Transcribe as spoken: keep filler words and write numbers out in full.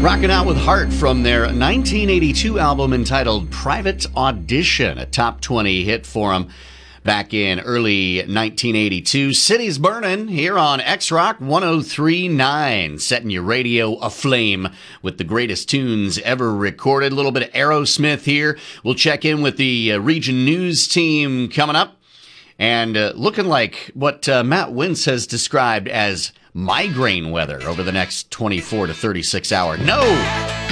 Rocking out with Heart from their nineteen eighty-two album entitled Private Audition, a top twenty hit for them back in early nineteen eighty-two. City's Burning here on X-Rock one oh three point nine, setting your radio aflame with the greatest tunes ever recorded. A little bit of Aerosmith here. We'll check in with the uh, region news team coming up. And uh, looking like what uh, Matt Wintz has described as migraine weather over the next twenty-four to thirty-six hours. No!